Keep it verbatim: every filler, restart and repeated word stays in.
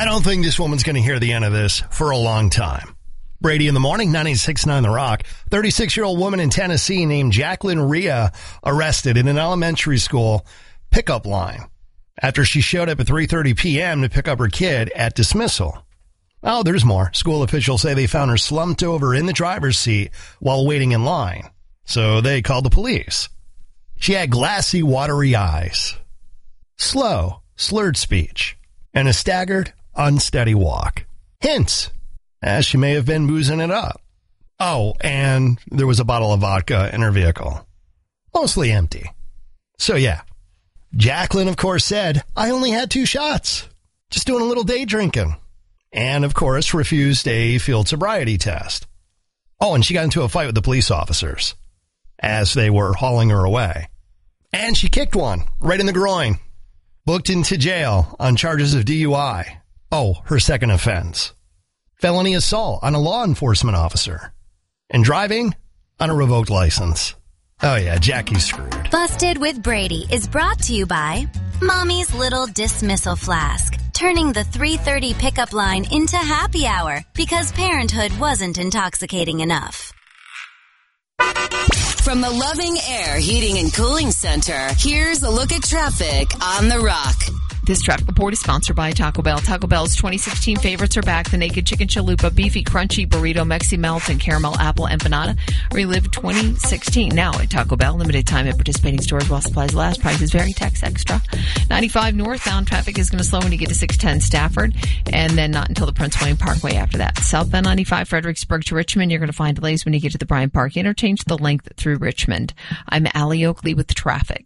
I don't think this woman's going to hear the end of this for a long time. Brady in the morning, ninety-six point nine The Rock. thirty-six-year-old woman in Tennessee named Jacqueline Rhea arrested in an elementary school pickup line after she showed up at three thirty p.m. to pick up her kid at dismissal. Oh, there's more. School officials say they found her slumped over in the driver's seat while waiting in line. So they called the police. She had glassy, watery eyes, slow, slurred speech, and a staggered, unsteady walk. Hints, as she may have been boozing it up. Oh, and there was a bottle of vodka in her vehicle. Mostly empty. So yeah, Jacqueline, of course, said, I only had two shots. Just doing a little day drinking. And, of course, refused a field sobriety test. Oh, and she got into a fight with the police officers as they were hauling her away. And she kicked one right in the groin. Booked into jail on charges of D U I. Oh, her second offense. Felony assault on a law enforcement officer. And driving on a revoked license. Oh yeah, Jackie's screwed. Busted with Brady is brought to you by Mommy's Little Dismissal Flask. Turning the three thirty pickup line into happy hour because parenthood wasn't intoxicating enough. From the Loving Air Heating and Cooling Center, here's a look at traffic on The Rock. This traffic report is sponsored by Taco Bell. Taco Bell's twenty sixteen favorites are back. The Naked Chicken Chalupa, Beefy Crunchy Burrito, Mexi Melt, and Caramel Apple Empanada. Relive twenty sixteen now at Taco Bell. Limited time at participating stores while supplies last. Prices vary. Tax extra. ninety-five northbound traffic is going to slow when you get to six ten Stafford, and then not until the Prince William Parkway after that. Southbound ninety-five Fredericksburg to Richmond. You're going to find delays when you get to the Bryant Park interchange, the length through Richmond. I'm Allie Oakley with traffic.